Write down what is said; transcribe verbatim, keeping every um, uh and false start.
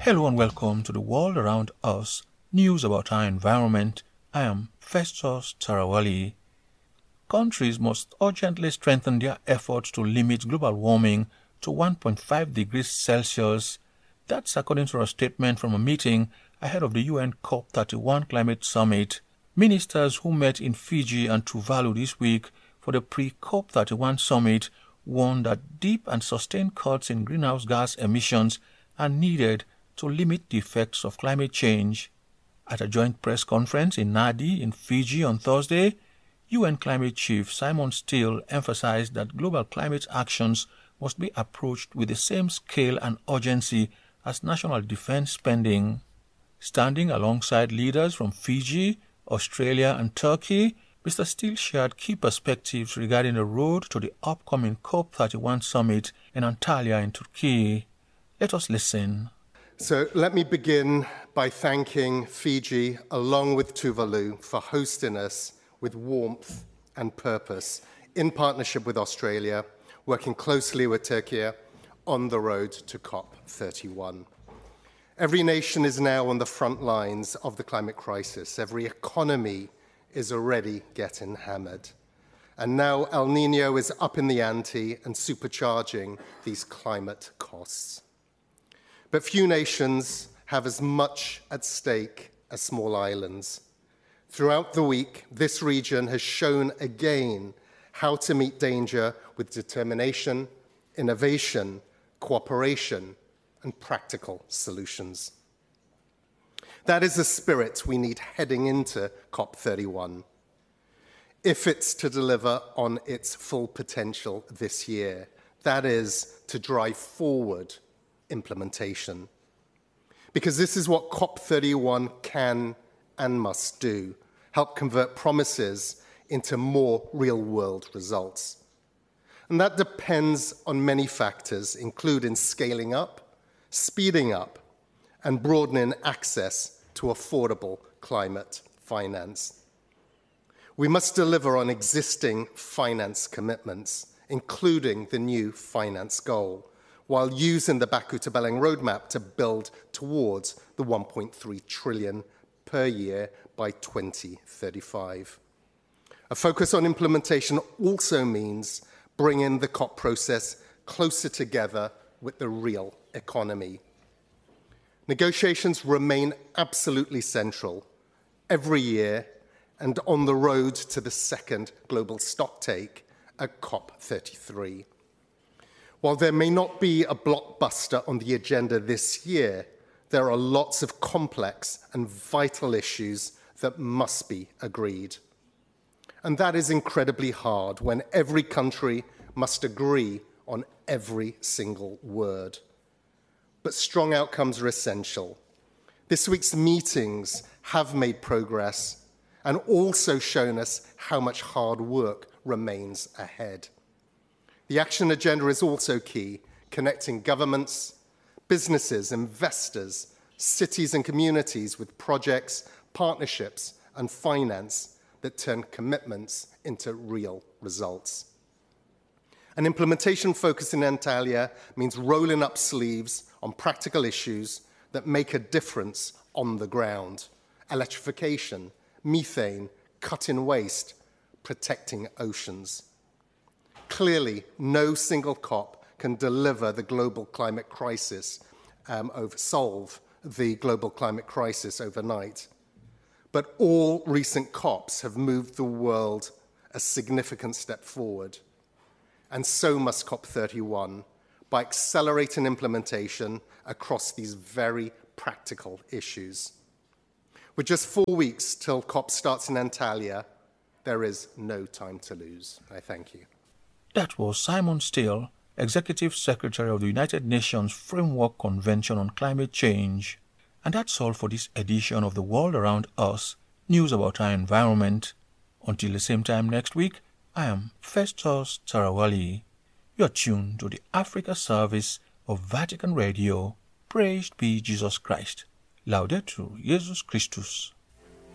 Hello and welcome to the world around us, news about our environment. I am Festus Tarawali. Countries must urgently strengthen their efforts to limit global warming to one point five degrees Celsius. That's according to a statement from a meeting ahead of the U N COP thirty-one Climate Summit. Ministers who met in Fiji and Tuvalu this week for the pre-COP thirty-one summit warned that deep and sustained cuts in greenhouse gas emissions are needed to limit the effects of climate change. At a joint press conference in Nadi in Fiji on Thursday, U N Climate Chief Simon Stiell emphasized that global climate actions must be approached with the same scale and urgency as national defense spending. Standing alongside leaders from Fiji, Australia and Turkey, Mister Stiell shared key perspectives regarding the road to the upcoming COP thirty-one summit in Antalya in Turkey. Let us listen. So let me begin by thanking Fiji, along with Tuvalu, for hosting us with warmth and purpose in partnership with Australia, working closely with Turkey on the road to COP thirty-one. Every nation is now on the front lines of the climate crisis. Every economy is already getting hammered. And now El Niño is up in the ante and supercharging these climate costs. But few nations have as much at stake as small islands. Throughout the week, this region has shown again how to meet danger with determination, innovation, cooperation, and practical solutions. That is the spirit we need heading into COP thirty-one, if it's to deliver on its full potential this year. That is to drive forward implementation. Because this is what COP thirty-one can and must do, help convert promises into more real-world results. And that depends on many factors, including scaling up, speeding up, and broadening access to affordable climate finance. We must deliver on existing finance commitments, including the new finance goal, while using the Baku to Belém roadmap to build towards the one point three trillion per year by twenty thirty-five. A focus on implementation also means bringing the COP process closer together with the real economy. Negotiations remain absolutely central every year and on the road to the second global stocktake at COP thirty-three. While there may not be a blockbuster on the agenda this year, there are lots of complex and vital issues that must be agreed. And that is incredibly hard when every country must agree on every single word. But strong outcomes are essential. This week's meetings have made progress and also shown us how much hard work remains ahead. The action agenda is also key, connecting governments, businesses, investors, cities and communities with projects, partnerships, and finance that turn commitments into real results. An implementation focus in Antalya means rolling up sleeves on practical issues that make a difference on the ground. Electrification, methane, cutting waste, protecting oceans. Clearly, no single COP can deliver the global climate crisis, um, over, solve the global climate crisis overnight. But all recent COPs have moved the world a significant step forward. And so must COP thirty-one, by accelerating implementation across these very practical issues. With just four weeks till COP starts in Antalya, there is no time to lose. I thank you. That was Simon Stiell, Executive Secretary of the United Nations Framework Convention on Climate Change. And that's all for this edition of The World Around Us, news about our environment. Until the same time next week, I am Festus Tarawali. You're tuned to the Africa service of Vatican Radio. Praised be Jesus Christ. Laudetur Jesus Christus.